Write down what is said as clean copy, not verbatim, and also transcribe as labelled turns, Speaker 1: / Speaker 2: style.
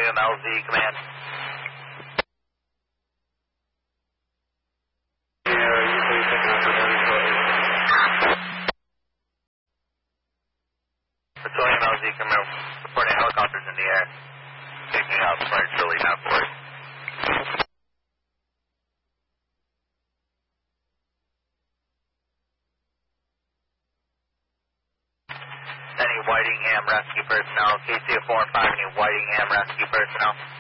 Speaker 1: Petroleum LZ Command. Petroleum LZ Command, reporting helicopters in the air. Picking up Flight Charlie now for it. Any Whitingham rescue personnel, KC 4 and 5, any Whitingham rescue personnel?